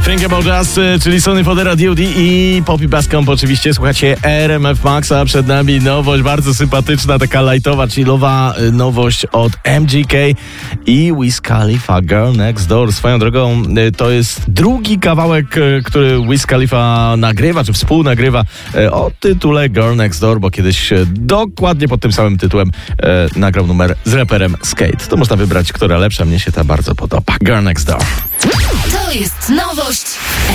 Think About Us, czyli Sony Fodera, D.O.D. i Poppy Basscamp oczywiście. Słuchajcie, RMF Maxa, przed nami nowość bardzo sympatyczna, taka lightowa, chillowa nowość od MGK i Wiz Khalifa, Girl Next Door. Swoją drogą to jest drugi kawałek, który Wiz Khalifa nagrywa, czy współnagrywa o tytule Girl Next Door, bo kiedyś dokładnie pod tym samym tytułem nagrał numer z raperem Skate. To można wybrać, która lepsza, mnie się ta bardzo podoba. Girl Next Door. To jest nowość